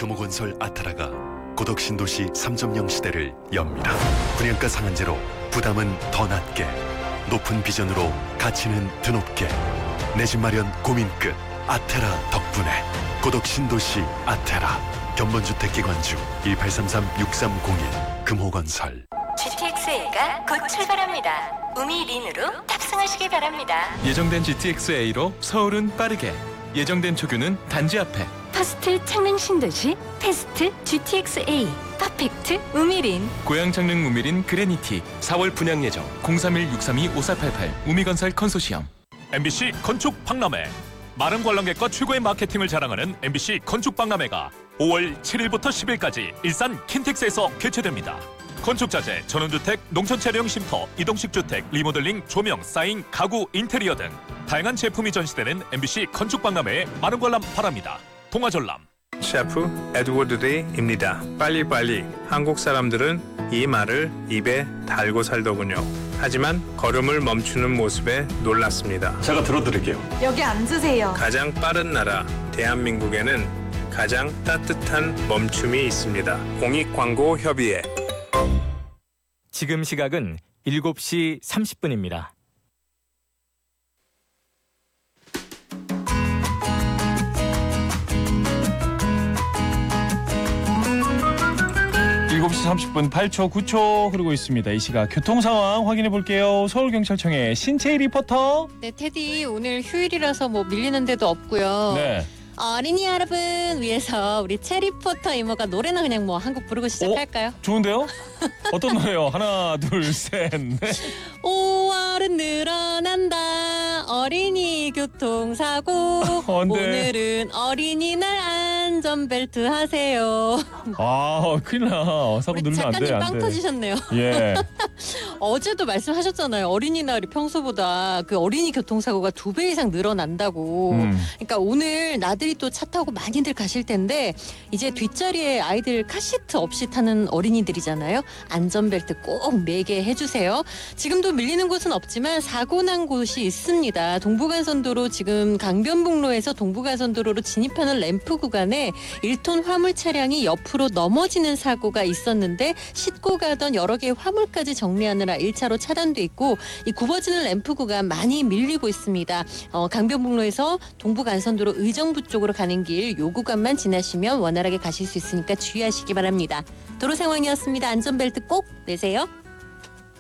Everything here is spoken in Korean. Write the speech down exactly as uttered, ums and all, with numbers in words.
금호건설 아테라가 고덕신도시 삼 점 영 시대를 엽니다. 분양가 상한제로 부담은 더 낮게, 높은 비전으로 가치는 드높게, 내 집 마련 고민 끝 아테라 덕분에 고덕신도시 아테라. 견본주택기관주 일팔삼삼 육삼공일 금호건설. 지티엑스에이가 곧 출발합니다. 우미린으로 탑승하시기 바랍니다. 예정된 지티엑스에이로 서울은 빠르게, 예정된 초규는 단지 앞에. 퍼스트 창릉 신도시 테스트 지티엑스에이 퍼펙트 우미린. 고양 창릉 우미린 그레니티 사월 분양 예정. 공삼일 육삼이 오사팔팔 우미건설 컨소시엄. 엠비씨 건축 박람회. 많은 관람객과 최고의 마케팅을 자랑하는 엠비씨 건축 박람회가 오월 칠일부터 십일까지 일산 킨텍스에서 개최됩니다. 건축자재, 전원주택, 농촌차량 쉼터, 이동식 주택, 리모델링, 조명, 사인, 가구, 인테리어 등 다양한 제품이 전시되는 엠비씨 건축 박람회에 많은 관람 바랍니다. 동아전람. 셰프 에드워드 데이입니다. 빨리빨리. 한국 사람들은 이 말을 입에 달고 살더군요. 하지만 걸음을 멈추는 모습에 놀랐습니다. 제가 들어드릴게요. 여기 앉으세요. 가장 빠른 나라 대한민국에는 가장 따뜻한 멈춤이 있습니다. 공익광고협의회. 지금 시각은 일곱 시 삼십 분입니다. 일곱 시 삼십 분 팔 초 구 초 흐르고 있습니다. 이 시각 교통 상황 확인해 볼게요. 서울경찰청의 신채희 리포터. 네, 테디 오늘 휴일이라서 뭐 밀리는 데도 없고요. 네. 어린이 여러분 위해서 우리 체리포터 이모가 노래나 그냥 뭐 한 곡 부르고 시작할까요? 어? 좋은데요? 어떤 노래요? 하나, 둘, 셋, 넷. 오월은 늘어난다. 어린이 교통사고. 어, 네. 오늘은 어린이날 안전벨트 하세요. 아, 큰일 나. 사고 우리 늘면 안 돼, 작가님 안 빵 돼. 터지셨네요. 예. 어제도 말씀하셨잖아요. 어린이날이 평소보다 그 어린이 교통사고가 두 배 이상 늘어난다고. 음. 그러니까 오늘 나들이 또 차 타고 많이들 가실 텐데 이제 뒷자리에 아이들 카시트 없이 타는 어린이들이잖아요. 안전벨트 꼭 매게 해주세요. 지금도 밀리는 곳은 없지만 사고 난 곳이 있습니다. 동부간선도로 지금 강변북로에서 동부간선도로로 진입하는 램프 구간에 일 톤 화물 차량이 옆으로 넘어지는 사고가 있었는데 싣고 가던 여러 개의 화물까지 정리하느라 일 차로 차단돼 있고 이 굽어지는 램프 구간 많이 밀리고 있습니다. 어, 강변북로에서 동부간선도로 의정부 쪽으로 가는 길 요 구간만 지나시면 원활하게 가실 수 있으니까 주의하시기 바랍니다. 도로 상황이었습니다. 안전벨트 꼭 매세요.